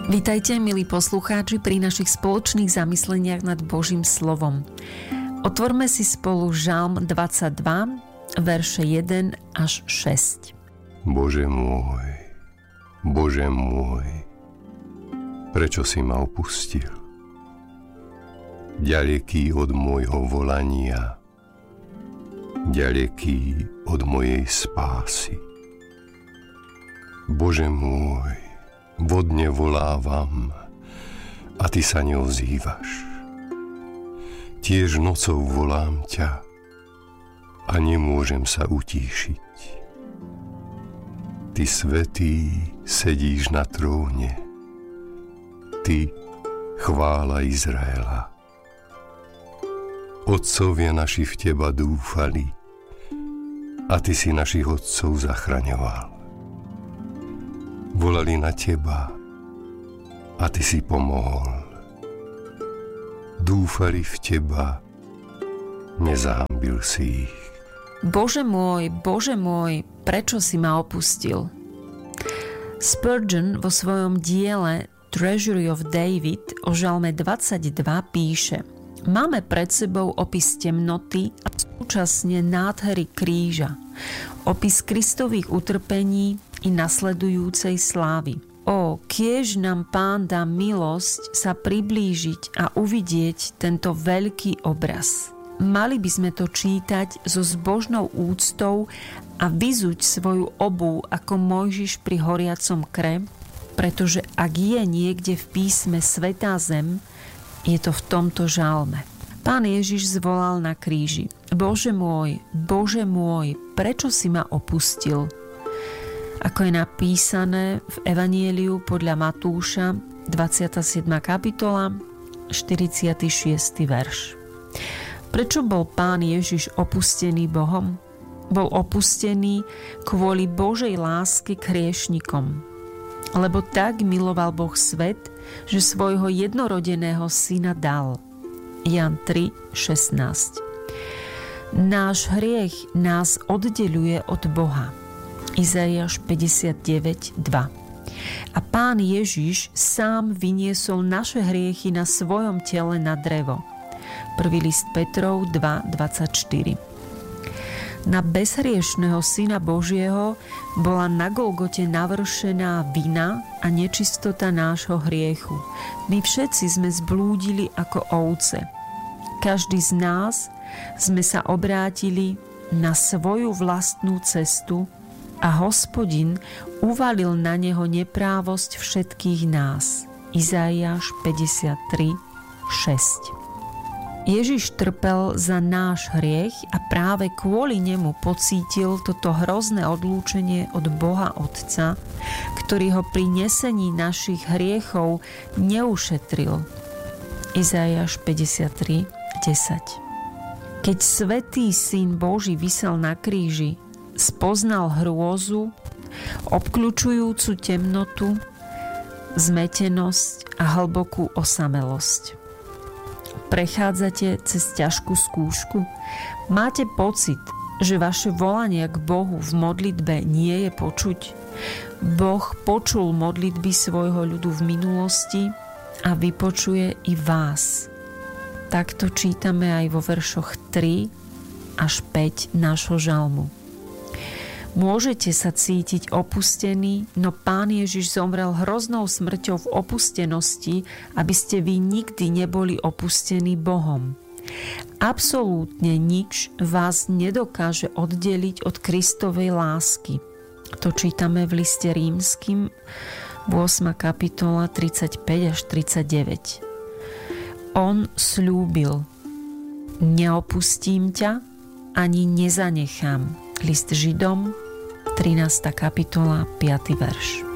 Vítajte, milí poslucháči, pri našich spoločných zamysleniach nad Božím slovom. Otvorme si spolu Žalm 22, verše 1 až 6. Bože môj, prečo si ma opustil? Ďaleký od môjho volania, ďaleký od mojej spásy. Bože môj, vodne volávam a ty sa neozývaš. Tiež nocou volám ťa a nemôžem sa utíšiť. Ty svätý sedíš na tróne, ty chvála Izraela. Otcovia naši v teba dúfali a ty si našich otcov zachraňoval. Volali na teba a ty si pomohol. Dúfali v teba, nezahambil si ich. Bože môj, prečo si ma opustil? Spurgeon vo svojom diele Treasury of David o Žalme 22 píše: Máme pred sebou opis temnoty a súčasne nádhery kríža, opis Kristových utrpení i nasledujúcej slávy. Kiež nám Pán dá milosť sa priblížiť a uvidieť tento veľký obraz. Mali by sme to čítať so zbožnou úctou a vyzuť svoju obuv ako Mojžiš pri horiacom kre, pretože ak je niekde v písme Svätá zem, je to v tomto žalme. Pán Ježiš zvolal na kríži: Bože môj, prečo si ma opustil? Ako je napísané v Evanjeliu podľa Matúša, 27. kapitola, 46. verš. Prečo bol Pán Ježiš opustený Bohom? Bol opustený kvôli Božej lásky k hriešnikom. Lebo tak miloval Boh svet, že svojho jednorodeného syna dal. Jan 3:16. Náš hriech nás oddeľuje od Boha. Izaiáš 59:2. A Pán Ježiš sám vyniesol naše hriechy na svojom tele na drevo. 1. list Petrov 2:24. Na bezhriešného Syna Božieho bola na Golgote navršená vina a nečistota nášho hriechu. My všetci sme zblúdili ako ovce. Každý z nás sme sa obrátili na svoju vlastnú cestu a Hospodin uvalil na neho neprávosť všetkých nás. Izaiáš 53:6. Ježiš trpel za náš hriech a práve kvôli nemu pocítil toto hrozné odlúčenie od Boha Otca, ktorý ho pri nesení našich hriechov neušetril. Izaiáš 53:10. Keď svätý Syn Boží visel na kríži, spoznal hrôzu, obkľučujúcu temnotu, zmetenosť a hlbokú osamelosť. Prechádzate cez ťažkú skúšku? Máte pocit, že vaše volanie k Bohu v modlitbe nie je počuť? Boh počul modlitby svojho ľudu v minulosti a vypočuje i vás. Takto čítame aj vo veršoch 3 až 5 nášho žalmu. Môžete sa cítiť opustení, no Pán Ježiš zomrel hroznou smrťou v opustenosti, aby ste vy nikdy neboli opustení Bohom. Absolútne nič vás nedokáže oddeliť od Kristovej lásky. To čítame v liste Rímskym, 8. kapitola 35 až 39. On sľúbil: Neopustím ťa ani nezanechám. List Židom, 13. kapitola, 5. verš.